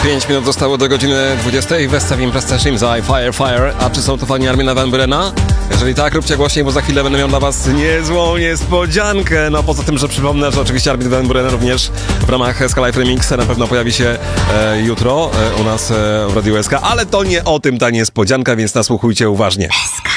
5 minut zostało do godziny 20. Westa w imprezce Shimzai, Fire, Fire. A czy są to fani Armina van Burena? Jeżeli tak, róbcie głośniej, bo za chwilę będę miał dla was niezłą niespodziankę. No poza tym, że przypomnę, że oczywiście Armin van Buren również w ramach SK Live Remix na pewno pojawi się jutro u nas w Radiu SK, ale to nie o tym ta niespodzianka, więc nasłuchujcie uważnie. SK.